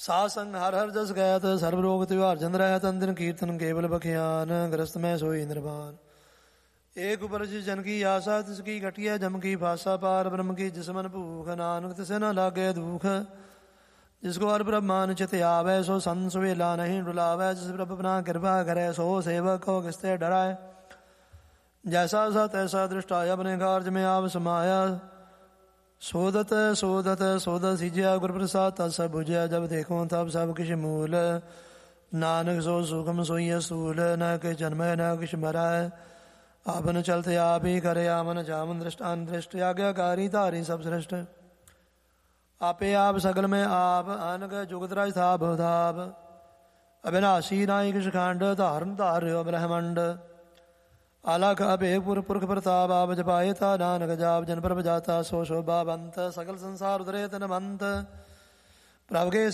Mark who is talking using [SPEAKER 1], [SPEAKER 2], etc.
[SPEAKER 1] ਸਾਧ ਸੰਗ ਹਰ ਹਰ ਜਸ ਗੈਤ ਸਰਬ ਰੋਗ ਤਿਉਹਾਰ ਜਨ ਰਹਿਤ ਅੰਦਿਨ ਕੀਰਤਨ ਕੇਵਲ ਬਖਿਆਨ ਗ੍ਰਸਤ ਮੈਂ ਸੋਈ ਨਿਰਵਾਨ ਏਕ ਉਪਰ ਜਨ ਕੀ ਆਸਾ ਤਿਸ ਕੀ ਘਟਿਆ ਜਮ ਕੀ ਫਾਸਾ ਪਾਰ ਬ੍ਰਹਮ ਕੀ ਜਿਸਮਨ ਭੂਖ ਨਾਨਕ ਤਿਸੇ ਨ ਲਾਗੇ ਦੁਖ ਜਿਸ ਕੋ ਹਰ ਬ੍ਰਹਮਾਨ ਚਿਤ ਆਵੈ ਸੋ ਸੰਤ ਸੁਵੇਲਾ ਨਹੀਂ ਡੁਲਾਵੈ ਜਿਸ ਪ੍ਰਭ ਆਪਣਾ ਕਿਰਪਾ ਕਰੇ ਸੋ ਸੇਵਕ ਹੋ ਕਿਸਤੇ ਡਰਾਏ ਜੈਸਾ ਸਾ ਤੈਸਾ ਦ੍ਰਿਸ਼ਟਾ ਆਪਣੇ ਕਾਰਜ ਮੈਂ ਆਪ ਸਮਾਇਆ ਸੋਦਤ ਸੋਦਤ ਸੋਦਤ ਸਿਜਿਆ ਗੁਰ ਪ੍ਰਸਾਦ ਤਦ ਸਭ ਬੁਝਿਆ ਜਬ ਦੇਖੋ ਤਬ ਸਭ ਕਿਛ ਮੂਲ ਨਾਨਕ ਸੋ ਸੁਖਮ ਸੋਈ ਅਸੂਲ ਨ ਕਿ ਜਨਮੈ ਨ ਕਿਛ ਮਰੈ ਆਪਨ ਚਲਤ ਆਪ ਹੀ ਕਰੇ ਆਮਨ ਜਾਮਨ ਦ੍ਰਿਸ਼ਟਾਨ ਦ੍ਰਿਸ਼ਟ ਆਗਿਆਕਾਰੀ ਧਾਰੀ ਸਭ ਸ੍ਰਿਸ਼ਟ ਆਪੇ ਆਪ ਸਗਲ ਮੈਂ ਆਪ ਅਨਕ ਜੁਗਤ ਰਾਜ ਥਾਪ ਥਾਪ ਅਬਿਨਾਸੀ ਨਾਇ ਕਿਛ ਖੰਡ ਧਾਰਨ ਧਾਰਿਓ ਬ੍ਰਹਮੰਡ ਆਲਖ ਅਭੇ ਪੁਰ ਪੁਰਖ ਪ੍ਰਤਾਪ ਆਪ ਜਪਾਏ ਤਾ ਨਾਨਕ ਜਾਪ ਜਨ ਪ੍ਰਭ ਜਾਤਾ ਸੋ ਸ਼ੋਭਾ ਬੰਤ ਸਗਲ ਸੰਸਾਰ ਉਦਰੇ ਤਨ ਮੰਤ ਪ੍ਰਭ ਕੇ